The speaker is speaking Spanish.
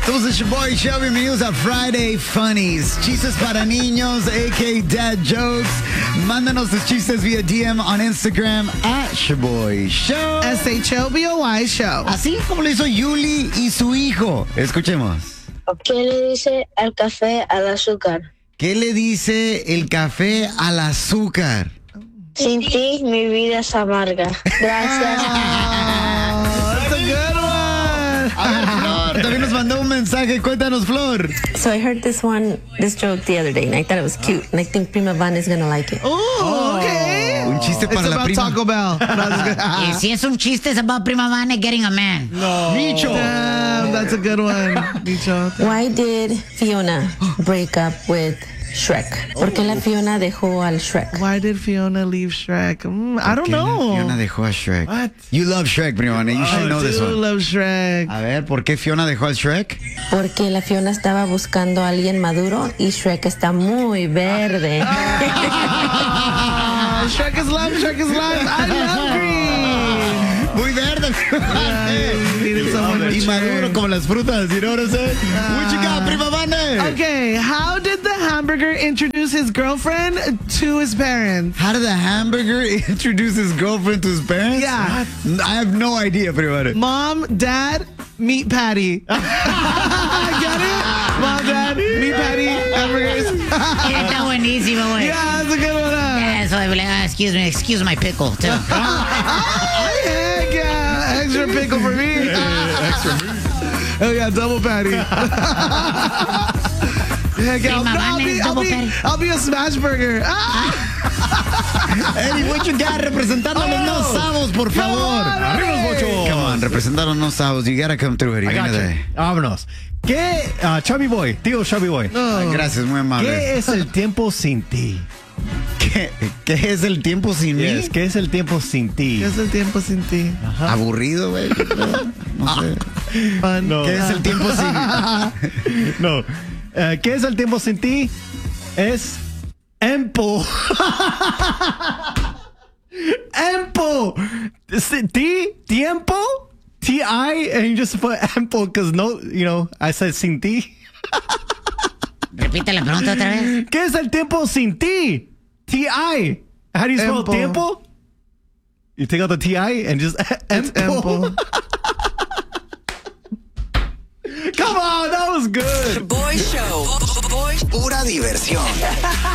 Somos el Boy Show, bienvenidos a Friday Funnies. Chistes para niños, a.k.a. Dad Jokes. Mándanos tus chistes vía DM on Instagram @Shaboy Show. SHOBOY Show. Así como lo hizo Yuli y su hijo. Escuchemos. ¿Qué le dice al café al azúcar? ¿Qué le dice el café al azúcar? Sin ti mi vida es amarga. Gracias. That's a good one. A ver, Flor, también nos mandó un mensaje. Cuéntanos, Flor. So I heard this joke the other day, and I thought it was cute, and I think Prima Van is gonna like it. Oh, okay. Un chiste para It's la about prima. Taco Bell. Y si es un chiste, es about Prima Vane getting a man. Micho. Damn, that's a good one. Micho. Why did Fiona break up with Shrek? ¿Por qué la Fiona dejó al Shrek? Why did Fiona leave Shrek? I don't know. Fiona dejó a Shrek. What? You love Shrek, prima. You should know I this do one. love Shrek. A ver, ¿por qué Fiona dejó al Shrek? Porque la Fiona estaba buscando a alguien maduro y Shrek está muy verde. Shrek is love. Shrek is life. I love green. Muy verde. Needed someone Y mature. maduro como las frutas. You know what I'm saying? What you got, prima Vane? Okay, how did the hamburger introduce his girlfriend to his parents? How did the hamburger introduce his girlfriend to his parents? Yeah. I have no idea, prima Vane. Mom, Dad, meat patty. Get it? Mom, Dad, meat patty, hamburgers. Está buenísimo, güey. Yeah, that's a good one. Eso, excuse my pickle, too. Heck yeah, extra pickle for me. Oh yeah, double patty. Heck yeah, Prima Vane, double patty. I'll be a smash burger. Eddie, what you got? Representando a los no sabos, por favor. Arriba los bochos. Come on, representando a los no sabos. You gotta come through, Eddie. I got Venga de you. ahí. Vámonos. ¿Qué, Chubby Boy, tío Chubby Boy? Gracias, muy amable. ¿Qué es el tiempo sin ti? ¿Qué es el tiempo sin mí? ¿Qué es el tiempo sin ti? ¿Qué es el tiempo sin ti? Aburrido, güey. No sé. Fun. No. ¿Qué es el tiempo sin No. ¿Qué es el tiempo sin ti? Es Empo. Empo. Tiempo? T-I, and you just put Empo because I said sin ti. Repite la pregunta otra vez. ¿Qué es el tiempo sin ti? T-I. How do you spell Empo. tiempo? You take out the T-I and just It's Empo. Come on, that was good. Boy Show. pura diversión?